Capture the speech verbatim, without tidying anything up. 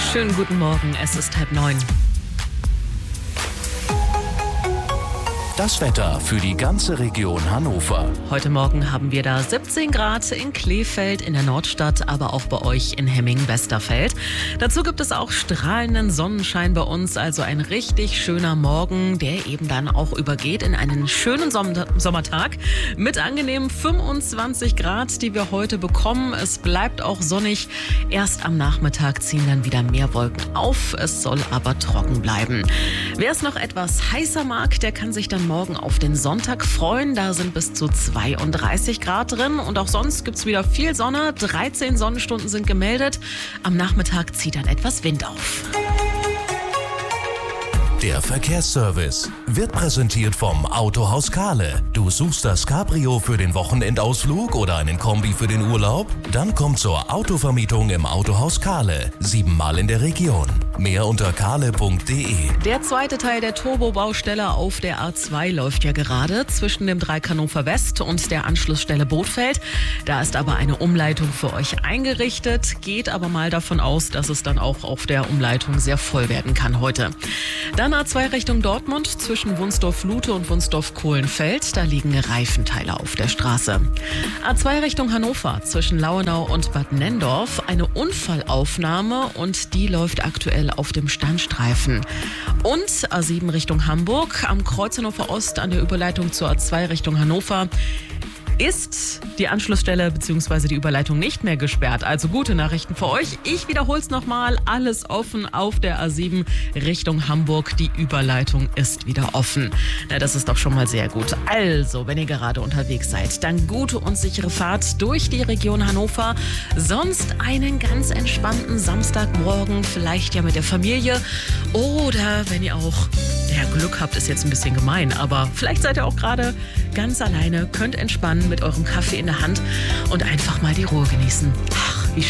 Schönen guten Morgen, es ist halb neun. Das Wetter für die ganze Region Hannover. Heute Morgen haben wir da siebzehn Grad in Kleefeld, in der Nordstadt, aber auch bei euch in Hemming-Westerfeld. Dazu gibt es auch strahlenden Sonnenschein bei uns, also ein richtig schöner Morgen, der eben dann auch übergeht in einen schönen Som- Sommertag mit angenehmen fünfundzwanzig Grad, die wir heute bekommen. Es bleibt auch sonnig. Erst am Nachmittag ziehen dann wieder mehr Wolken auf. Es soll aber trocken bleiben. Wer es noch etwas heißer mag, der kann sich dann morgen auf den Sonntag freuen. Da sind bis zu zweiunddreißig Grad drin und auch sonst gibt es wieder viel Sonne. dreizehn Sonnenstunden sind gemeldet. Am Nachmittag zieht dann etwas Wind auf. Der Verkehrsservice wird präsentiert vom Autohaus Kahle. Du suchst das Cabrio für den Wochenendausflug oder einen Kombi für den Urlaub? Dann komm zur Autovermietung im Autohaus Kahle. Siebenmal in der Region. Mehr unter kahle punkt de. Der zweite Teil der Turbo-Baustelle auf der A zwei läuft ja gerade zwischen dem Dreieck Hannover West und der Anschlussstelle Bothfeld. Da ist aber eine Umleitung für euch eingerichtet. Geht aber mal davon aus, dass es dann auch auf der Umleitung sehr voll werden kann heute. Dann A zwei Richtung Dortmund zwischen Wunsdorf-Lute und Wunsdorf-Kohlenfeld. Da liegen Reifenteile auf der Straße. A zwei Richtung Hannover zwischen Lauenau und Bad Nenndorf. Eine Unfallaufnahme und die läuft aktuell auf dem Standstreifen. Und A sieben Richtung Hamburg am Kreuz Hannover Ost an der Überleitung zur A zwei Richtung Hannover ist die Anschlussstelle bzw. die Überleitung nicht mehr gesperrt. Also gute Nachrichten für euch. Ich wiederhole es nochmal. Alles offen auf der A sieben Richtung Hamburg. Die Überleitung ist wieder offen. Na, das ist doch schon mal sehr gut. Also, wenn ihr gerade unterwegs seid, dann gute und sichere Fahrt durch die Region Hannover. Sonst einen ganz entspannten Samstagmorgen, vielleicht ja mit der Familie. Oder wenn ihr auch ja, Glück habt, ist jetzt ein bisschen gemein, aber vielleicht seid ihr auch gerade ganz alleine, könnt entspannen mit eurem Kaffee in der Hand und einfach mal die Ruhe genießen. Ach, wie